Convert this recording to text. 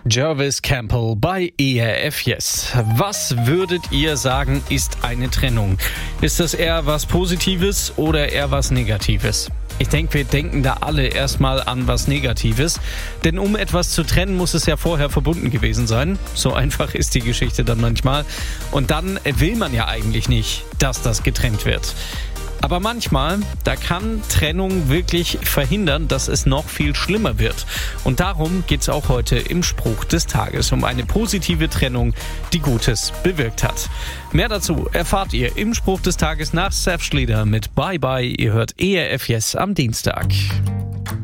Jervis Campbell bei ERF Yes. Was würdet ihr sagen, ist eine Trennung? Ist das eher was Positives oder eher was Negatives? Ich denke, wir denken da alle erstmal an was Negatives. Denn um etwas zu trennen, muss es ja vorher verbunden gewesen sein. So einfach ist die Geschichte dann manchmal. Und dann will man ja eigentlich nicht, dass das getrennt wird. Aber manchmal, da kann Trennung wirklich verhindern, dass es noch viel schlimmer wird. Und darum geht es auch heute im Spruch des Tages, um eine positive Trennung, die Gutes bewirkt hat. Mehr dazu erfahrt ihr im Spruch des Tages nach Seth Schlieder mit Bye Bye. Ihr hört ERF Yes am Dienstag.